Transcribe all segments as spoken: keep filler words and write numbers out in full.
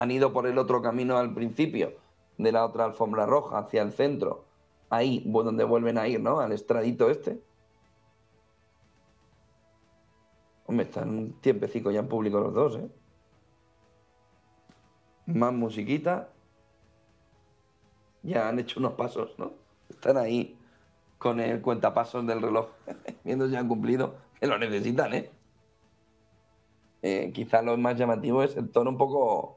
han ido por el otro camino al principio, de la otra alfombra roja, hacia el centro, ahí donde vuelven a ir, ¿no? Al estradito este. Hombre, están un tiempecico ya en público los dos, ¿eh? Más musiquita. Ya han hecho unos pasos, ¿no? Están ahí con el cuentapasos del reloj, viendo si han cumplido, que lo necesitan, ¿eh? eh quizá lo más llamativo es el tono un poco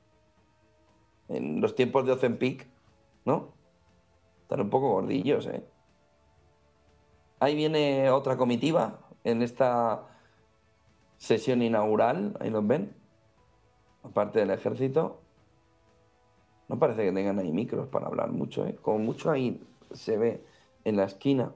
en los tiempos de Ozempic, ¿no? Están un poco gordillos, ¿eh? Ahí viene otra comitiva en esta sesión inaugural, ahí los ven, aparte del ejército. No parece que tengan ahí micros para hablar mucho, ¿eh? Como mucho ahí se ve en la esquina.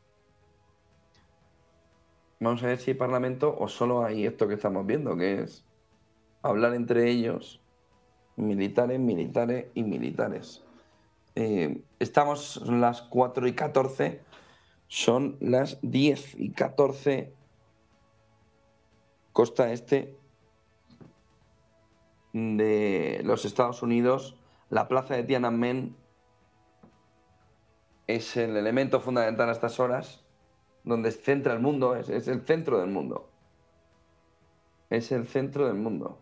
Vamos a ver si hay parlamento o solo hay esto que estamos viendo, que es hablar entre ellos, militares, militares y militares. Eh, estamos las cuatro y catorce, son las diez y catorce, costa este de los Estados Unidos. La plaza de Tiananmen es el elemento fundamental a estas horas, donde se centra el mundo, es, es el centro del mundo. Es el centro del mundo.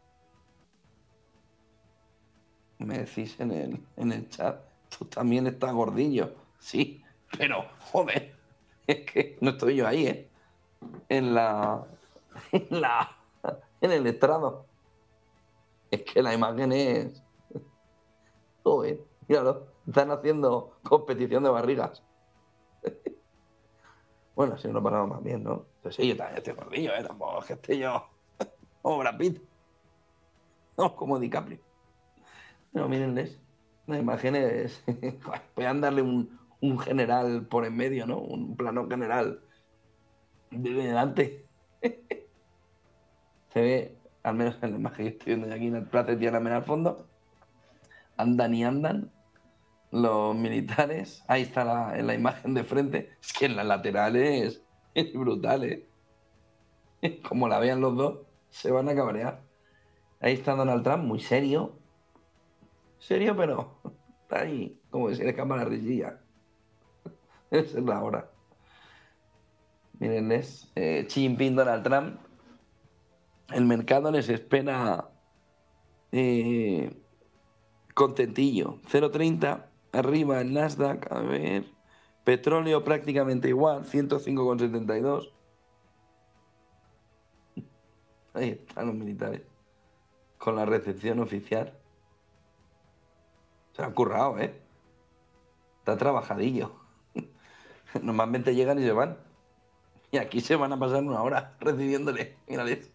Me decís en el, en el chat, tú también estás gordillo. Sí, pero, joder, es que no estoy yo ahí, ¿eh? En la... En la... En el estrado. Es que la imagen es... Joder, míralo, están haciendo competición de barrigas. Bueno, si no lo paramos más bien, ¿no? Pues sí, yo también estoy gordillo, ¿eh? Tampoco es que esté yo como Brad Pitt. No, como DiCaprio. No, mírenles. La imagen es... Puedan darle un, un general por en medio, ¿no? Un plano general de delante. Se ve, al menos en la imagen que estoy viendo yo aquí en el Plaza de Tiananmen al fondo, andan y andan los militares. Ahí está la, en la imagen de frente. Es que en las laterales es brutal, ¿eh? Como la vean los dos, se van a cabrear. Ahí está Donald Trump, muy serio. Serio, pero está ahí, como que se le escapa la risilla. Esa es la hora. Mírenles, eh, Xi Jinping, Donald Trump. El mercado les espera eh, contentillo. cero coma treinta, arriba el Nasdaq, a ver. Petróleo prácticamente igual, ciento cinco coma setenta y dos. Ahí están los militares, con la recepción oficial. Se han currado, ¿eh? Está trabajadillo. Normalmente llegan y se van. Y aquí se van a pasar una hora recibiéndole. Mírales.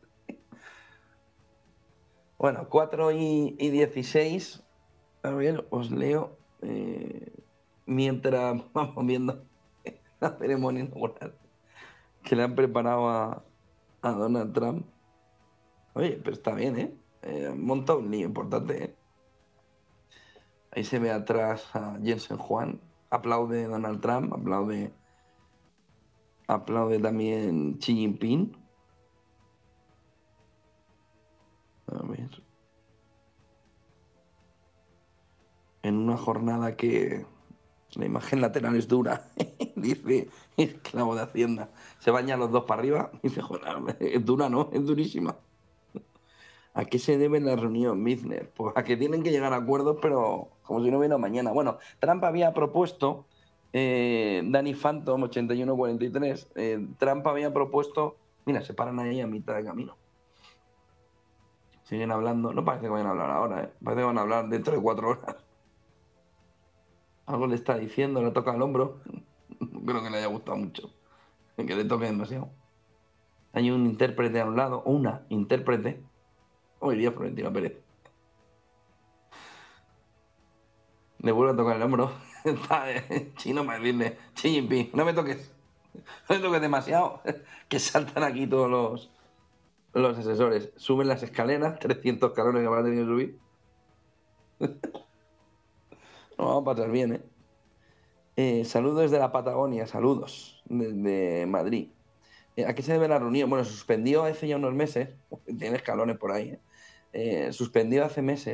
Bueno, cuatro y dieciséis. A ver, os leo. Eh, mientras vamos viendo la ceremonia inaugural que le han preparado a, a Donald Trump. Oye, pero está bien, ¿eh? eh monta un lío importante, ¿eh? Ahí se ve atrás a Jensen Juan. Aplaude Donald Trump, aplaude, aplaude también Xi Jinping. A ver. En una jornada que la imagen lateral es dura, dice esclavo de Hacienda. Se bañan los dos para arriba. Dice, joder, es dura, ¿no? Es durísima. ¿A qué se debe la reunión, Mizner? Pues a que tienen que llegar a acuerdos, pero como si no hubiera mañana. Bueno, Trump había propuesto, eh, Danny Phantom ochenta y uno cuarenta y tres, eh, Trump había propuesto, mira, se paran ahí a mitad de camino. Siguen hablando, no parece que vayan a hablar ahora, ¿eh? Parece que van a hablar dentro de cuatro horas. Algo le está diciendo, le toca el hombro. No creo que le haya gustado mucho, que le toque demasiado. Hay un intérprete a un lado, o una intérprete. Hoy día Florentino Pérez. Le vuelve a tocar el hombro. Está eh, chino para decirle, Xi Jinping, no me toques. No me toques demasiado. Que saltan aquí todos los, los asesores. Suben las escaleras, trescientos escalones que van a tener que subir. Nos vamos a pasar bien, ¿eh? Eh, saludos desde la Patagonia, saludos desde Madrid. Eh, ¿A qué se debe la reunión? Bueno, suspendió hace ya unos meses, tiene escalones por ahí, ¿eh? Eh, suspendió hace meses